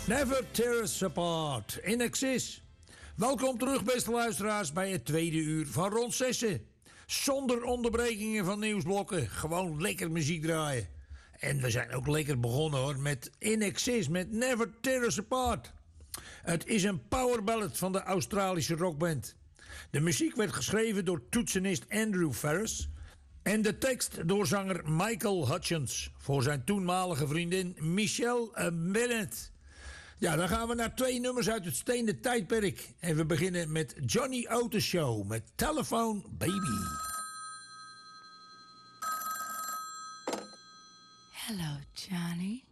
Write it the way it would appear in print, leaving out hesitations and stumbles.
Never Tear Us Apart, In Excess. Welkom terug, beste luisteraars, bij het tweede uur van Rond Zessen. Zonder onderbrekingen van nieuwsblokken, gewoon lekker muziek draaien. En we zijn ook lekker begonnen hoor, met In Excess, met Never Tear Us Apart. Het is een powerballad van de Australische rockband. De muziek werd geschreven door toetsenist Andrew Ferris en de tekst door zanger Michael Hutchence voor zijn toenmalige vriendin Michelle Bennett. Ja, dan gaan we naar 2 nummers uit het stenen tijdperk. En we beginnen met Johnny Otis Show met Telephone Baby. Hello, Johnny.